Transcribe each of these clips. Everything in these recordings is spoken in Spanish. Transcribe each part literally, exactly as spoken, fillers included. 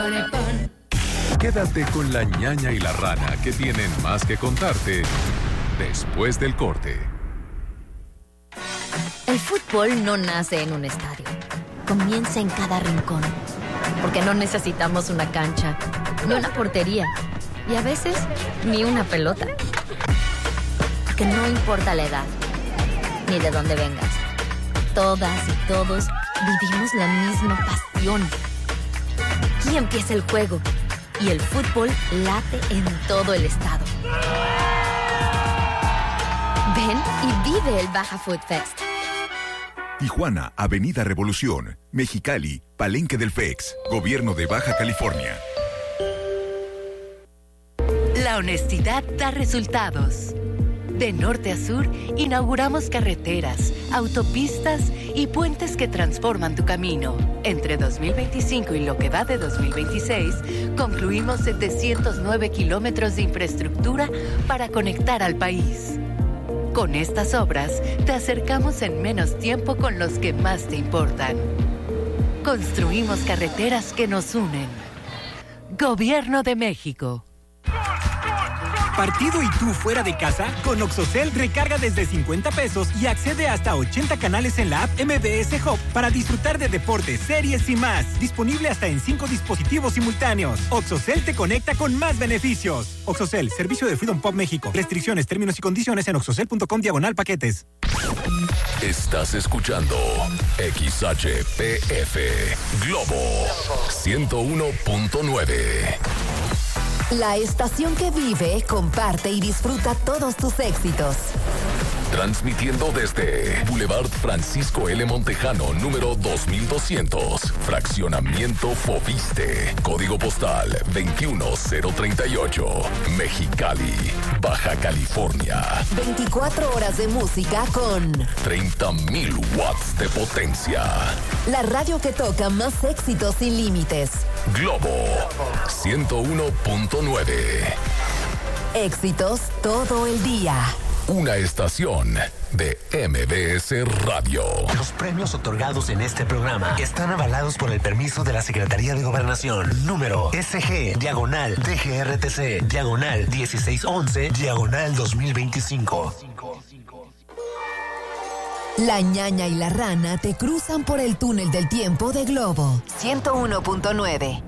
Quédate con la ñaña y la rana, que tienen más que contarte después del corte. El fútbol no nace en un estadio. Comienza en cada rincón. Porque no necesitamos una cancha, ni una portería, y a veces ni una pelota. Porque no importa la edad, ni de dónde vengas. Todas y todos vivimos la misma pasión. Aquí empieza el juego y el fútbol late en todo el estado. Ven y vive el Baja Food Fest. Tijuana, Avenida Revolución, Mexicali, Palenque del F E X, Gobierno de Baja California. La honestidad da resultados. De norte a sur, inauguramos carreteras, autopistas y puentes que transforman tu camino. Entre dos mil veinticinco y lo que va de dos mil veintiséis, concluimos setecientos nueve kilómetros de infraestructura para conectar al país. Con estas obras, te acercamos en menos tiempo con los que más te importan. Construimos carreteras que nos unen. Gobierno de México. ¿Partido y tú fuera de casa? Con Oxocel recarga desde cincuenta pesos y accede hasta ochenta canales en la app M B S Hub para disfrutar de deportes, series y más. Disponible hasta en cinco dispositivos simultáneos. Oxocel te conecta con más beneficios. Oxocel, servicio de Freedom Pop México. Restricciones, términos y condiciones en oxocel punto com diagonal paquetes. Estás escuchando X H P F Globo ciento uno punto nueve. La estación que vive, comparte y disfruta todos tus éxitos. Transmitiendo desde Boulevard Francisco L. Montejano, número dos mil doscientos. Fraccionamiento Fobiste. Código postal veintiuno cero treinta y ocho. Mexicali, Baja California. veinticuatro horas de música con treinta mil watts de potencia. La radio que toca más éxitos sin límites. Globo ciento uno punto nueve. Éxitos todo el día. Una estación de M B S Radio. Los premios otorgados en este programa están avalados por el permiso de la Secretaría de Gobernación. Número S G, diagonal, D G R T C, diagonal, dieciséis once, diagonal dos mil veinticinco. La ñaña y la rana te cruzan por el túnel del tiempo de Globo ciento uno punto nueve.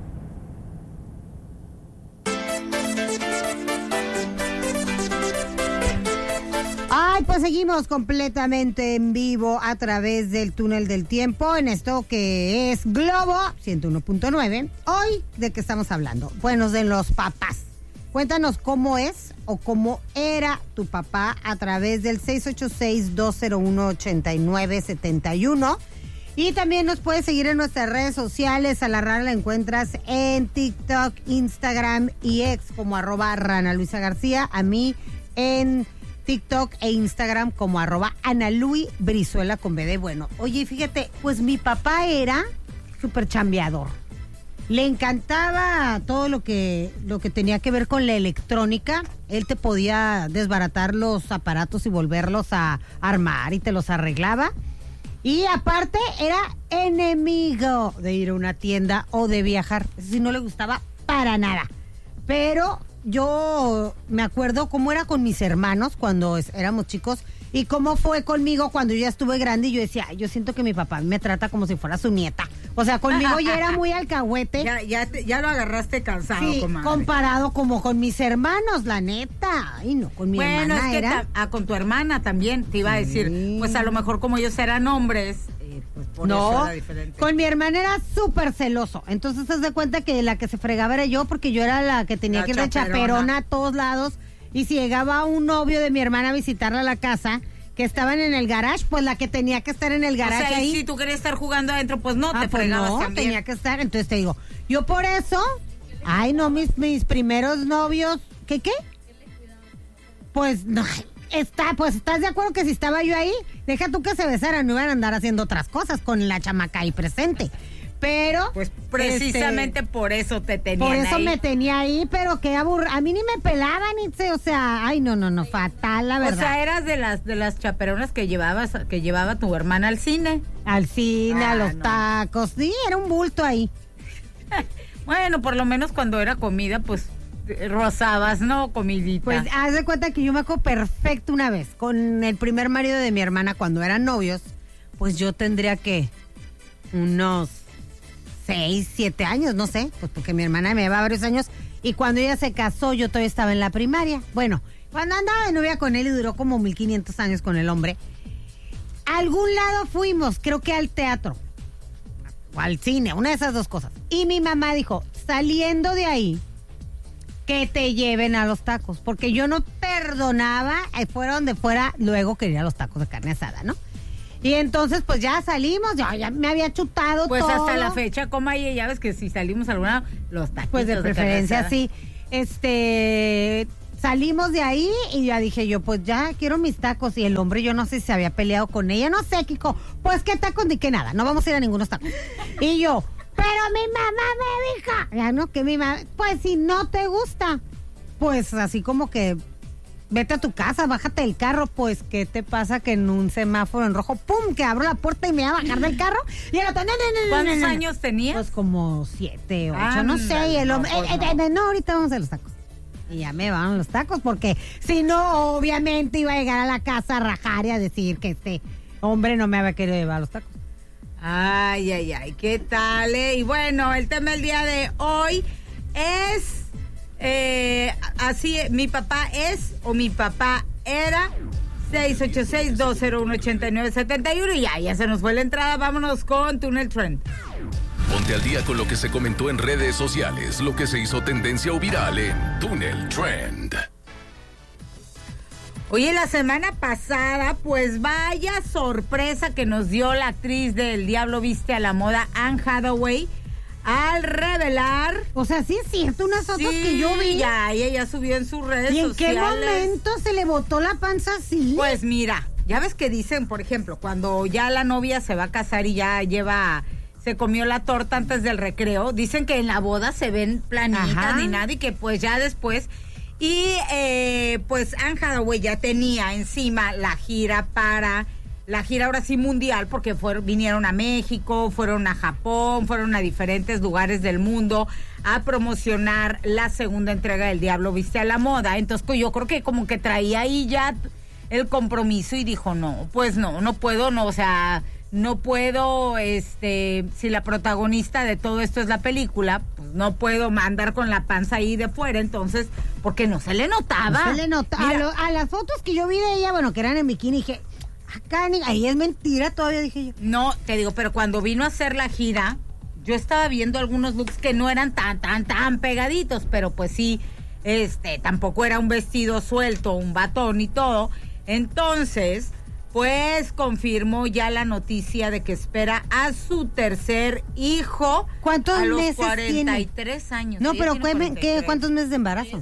Ay, pues seguimos completamente en vivo a través del túnel del tiempo en esto que es Globo ciento uno punto nueve. Hoy, ¿de qué estamos hablando? Bueno, de los papás. Cuéntanos cómo es o cómo era tu papá a través del seis ocho seis, dos cero uno, ocho nueve siete uno. Y también nos puedes seguir en nuestras redes sociales. A la rana la encuentras en TikTok, Instagram y X como arroba Rana Luisa García. A mí en TikTok e Instagram como arroba Ana Luis Brizuela con B de bueno. Oye, fíjate, pues mi papá era súper chambeador. Le encantaba todo lo que, lo que tenía que ver con la electrónica. Él te podía desbaratar los aparatos y volverlos a armar y te los arreglaba. Y aparte era enemigo de ir a una tienda o de viajar. Eso sí no le gustaba para nada. Pero yo me acuerdo cómo era con mis hermanos cuando éramos chicos y cómo fue conmigo cuando yo ya estuve grande y yo decía, yo siento que mi papá me trata como si fuera su nieta. O sea, conmigo ya era muy alcahuete. Ya, ya, te, ya lo agarraste cansado, sí, comadre. Comparado como con mis hermanos, la neta. Ay, no, con mi bueno, hermana es que era... ta, a, con tu hermana también te iba sí. a decir, pues a lo mejor como ellos eran hombres, eh, pues por no, eso era diferente. Con mi hermana era súper celoso. Entonces, te das cuenta que la que se fregaba era yo, porque yo era la que tenía la que ir de chaperona a todos lados. Y si llegaba un novio de mi hermana a visitarla a la casa, que estaban en el garage, pues la que tenía que estar en el garage, o sea, ahí. Si tú querías estar jugando adentro, pues no, ah, te pues fregabas no, también. tenía que estar, entonces te digo, yo por eso, ay no, mis, mis primeros novios, ¿qué qué? Pues no, está, pues estás de acuerdo que si estaba yo ahí, deja tú que se besaran, no iban a andar haciendo otras cosas con la chamaca ahí presente. Pero pues precisamente este, por eso te tenían por eso ahí. me tenía ahí, pero qué aburrido, a mí ni me pelaban, ni se, o sea, ay no, no, no, fatal la verdad. O sea, eras de las de las chaperonas que llevabas, que llevaba tu hermana al cine. Al cine, ah, a los no. tacos, sí, era un bulto ahí. Bueno, por lo menos cuando era comida, pues rozabas, ¿no? Comidita. Pues haz de cuenta que yo me acuerdo perfecto una vez con el primer marido de mi hermana cuando eran novios, pues yo tendría que unos seis, siete años, no sé, pues porque mi hermana me lleva varios años y cuando ella se casó yo todavía estaba en la primaria. Bueno, cuando andaba de novia con él y duró como mil quinientos años con el hombre, a algún lado fuimos, creo que al teatro o al cine, una de esas dos cosas. Y mi mamá dijo, saliendo de ahí, que te lleven a los tacos, porque yo no perdonaba, eh, fuera donde fuera, luego quería los tacos de carne asada, ¿no? Y entonces, pues ya salimos, ya, ya me había chutado pues todo. Pues hasta la fecha, coma y ya ves que si salimos alguna, los tacos. Pues de preferencia, de sí. Este, salimos de ahí y ya dije yo, pues ya quiero mis tacos. Y el hombre, yo no sé si se había peleado con ella, no sé, Kiko, pues qué tacos ni qué nada, no vamos a ir a ningunos tacos. Y yo, pero mi mamá me dijo, ya no, que mi mamá, pues si no te gusta, pues así como que vete a tu casa, bájate del carro. Pues, ¿qué te pasa que en un semáforo en rojo, pum, que abro la puerta y me voy a bajar del carro? Y el otro, no, no, no, ¿cuántos no, no, años tenías? Pues como siete, ocho, ah, no sé. Y el hombre, no, pues eh, eh, eh, no, ahorita vamos a los tacos. Y ya me van los tacos, porque si no, obviamente iba a llegar a la casa a rajar y a decir que este hombre no me había querido llevar los tacos. Ay, ay, ay, ¿qué tal? Eh? Y bueno, el tema del día de hoy es... Eh, así, mi papá es o mi papá era seis ocho seis, dos cero uno, ocho nueve siete uno y ya, ya se nos fue la entrada. Vámonos con Túnel Trend. Ponte al día con lo que se comentó en redes sociales, lo que se hizo tendencia o viral en Túnel Trend. Oye, la semana pasada, pues vaya sorpresa que nos dio la actriz del Diablo Viste a la Moda, Anne Hathaway, al revelar... O sea, sí es cierto, unas fotos sí, que yo vi. ya, ella ya subió en sus redes sociales. ¿Y en sociales. qué momento se le botó la panza así? Pues mira, ya ves que dicen, por ejemplo, cuando ya la novia se va a casar y ya lleva... se comió la torta antes del recreo, dicen que en la boda se ven planitas. Ajá. Ni nada y que pues ya después... Y eh, pues Anne Hathaway ya tenía encima la gira para... La gira ahora sí mundial, porque fueron, vinieron a México, fueron a Japón, fueron a diferentes lugares del mundo a promocionar la segunda entrega del Diablo Viste a la Moda. Entonces pues, yo creo que como que traía ahí ya el compromiso y dijo, no, pues no, no puedo, no, o sea, no puedo, este, si la protagonista de todo esto es la película, pues no puedo andar con la panza ahí de fuera, entonces, porque no se le notaba. No se le notaba. A, lo, a las fotos que yo vi de ella, bueno, que eran en bikini, dije... Acá, ahí es mentira, todavía dije yo. No, te digo, pero cuando vino a hacer la gira, yo estaba viendo algunos looks que no eran tan, tan, tan pegaditos, pero pues sí, este, tampoco era un vestido suelto, un batón y todo. Entonces, pues confirmó ya la noticia de que espera a su tercer hijo. ¿Cuántos a los meses cuarenta y tres tiene? años. No, sí, pero ¿qué, ¿cuántos meses de embarazo?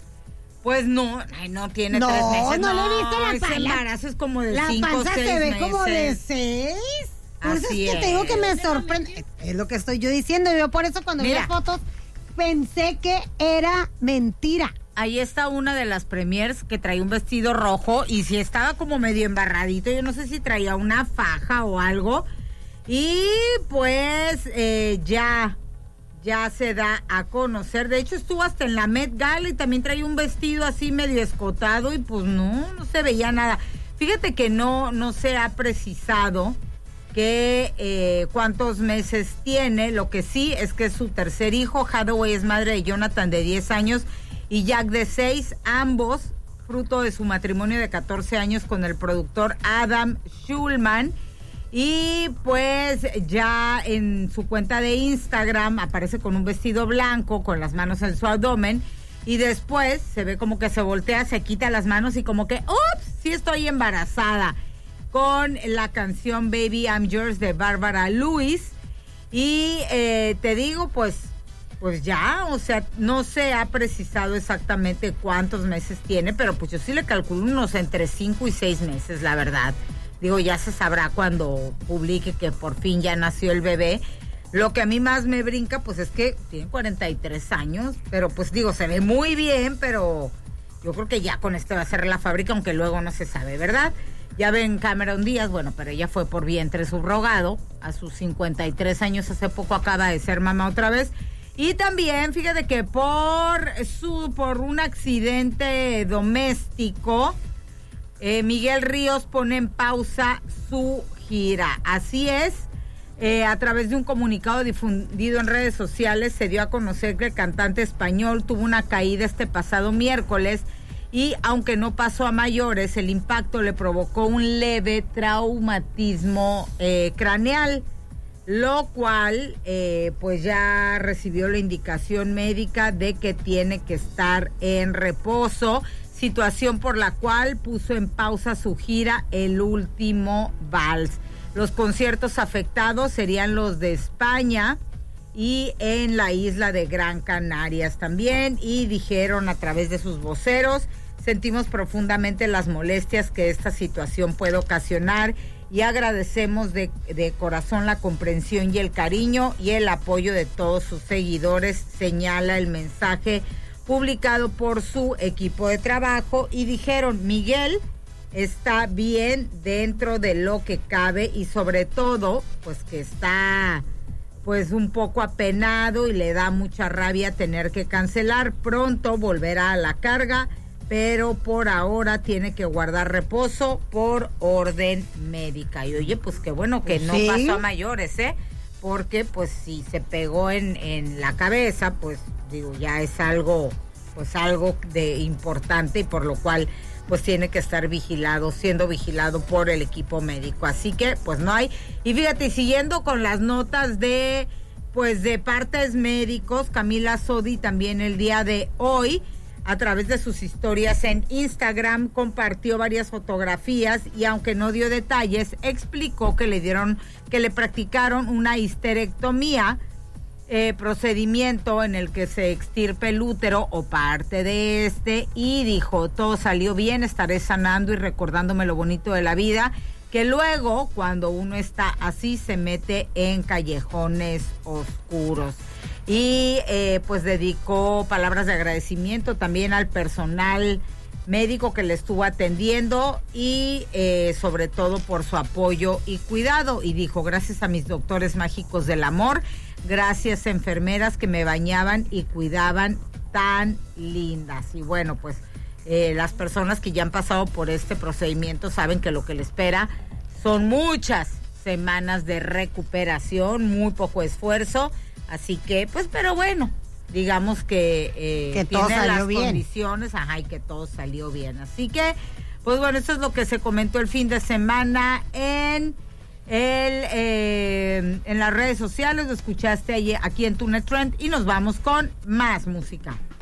Pues no, ay, no tiene no, tres meses. No, no le viste la panza. El embarazo es como de la cinco, panza seis se ve meses. como de seis. Por eso Así es que es. te digo que me sorprende. Es lo que estoy yo diciendo. Yo por eso cuando Mira, vi las fotos pensé que era mentira. Ahí está una de las premiers que traía un vestido rojo y sí estaba como medio embarradito. Yo no sé si traía una faja o algo. Y pues eh, ya... ya se da a conocer. De hecho, estuvo hasta en la Met Gala y también traía un vestido así medio escotado y pues no, no se veía nada. Fíjate que no, no se ha precisado que eh, cuántos meses tiene. Lo que sí es que es su tercer hijo. Hathaway es madre de Jonathan de diez años y Jack de seis, ambos fruto de su matrimonio de catorce años con el productor Adam Schulman. Y pues ya en su cuenta de Instagram aparece con un vestido blanco, con las manos en su abdomen, y después se ve como que se voltea, se quita las manos y como que, ¡ups! Sí estoy embarazada, con la canción Baby I'm Yours de Barbara Lewis. Y eh, te digo, pues, pues ya, o sea, no se ha precisado exactamente cuántos meses tiene, pero pues yo sí le calculo unos entre cinco y seis meses, la verdad. Digo, ya se sabrá cuando publique que por fin ya nació el bebé. Lo que a mí más me brinca, pues es que tiene cuarenta y tres años, pero pues digo, se ve muy bien, pero yo creo que ya con este va a ser la fábrica, aunque luego no se sabe, ¿verdad? Ya ven Cameron Díaz, bueno, pero ella fue por vientre subrogado, a sus cincuenta y tres años, hace poco acaba de ser mamá otra vez. Y también, fíjate que por su por un accidente doméstico, eh, Miguel Ríos pone en pausa su gira. Así es, eh, a través de un comunicado difundido en redes sociales se dio a conocer que el cantante español tuvo una caída este pasado miércoles y aunque no pasó a mayores, el impacto le provocó un leve traumatismo eh, craneal, lo cual eh, pues ya recibió la indicación médica de que tiene que estar en reposo, situación por la cual puso en pausa su gira El Último Vals. Los conciertos afectados serían los de España y en la isla de Gran Canarias también, y dijeron a través de sus voceros: sentimos profundamente las molestias que esta situación puede ocasionar y agradecemos de, de corazón la comprensión y el cariño y el apoyo de todos sus seguidores, señala el mensaje publicado por su equipo de trabajo. Y dijeron, Miguel está bien dentro de lo que cabe y sobre todo, pues que está pues un poco apenado y le da mucha rabia tener que cancelar. Pronto volverá a la carga, pero por ahora tiene que guardar reposo por orden médica. Y oye, pues qué bueno que no ¿Sí? pasó a mayores, ¿eh? Porque pues si se pegó en, en la cabeza, pues digo, ya es algo, pues algo de importante y por lo cual pues tiene que estar vigilado, siendo vigilado por el equipo médico. Así que pues no hay. Y fíjate, siguiendo con las notas de, pues de partes médicos, Camila Sodi también el día de hoy, a través de sus historias en Instagram, compartió varias fotografías y aunque no dio detalles, explicó que le dieron, que le practicaron una histerectomía, eh, procedimiento en el que se extirpe el útero o parte de este, y dijo, todo salió bien, estaré sanando y recordándome lo bonito de la vida, que luego cuando uno está así se mete en callejones oscuros. Y eh, pues dedicó palabras de agradecimiento también al personal médico que le estuvo atendiendo y eh, sobre todo por su apoyo y cuidado. Y dijo, gracias a mis doctores mágicos del amor, gracias enfermeras que me bañaban y cuidaban, tan lindas. Y bueno, pues eh, las personas que ya han pasado por este procedimiento saben que lo que le espera son muchas semanas de recuperación, muy poco esfuerzo. Así que, pues, pero bueno, digamos que, eh, que todo tiene salió las bien. condiciones, ajá, y que todo salió bien. Así que, pues bueno, eso es lo que se comentó el fin de semana en el eh, en las redes sociales. Lo escuchaste allí, aquí en TuneTrend y nos vamos con más música.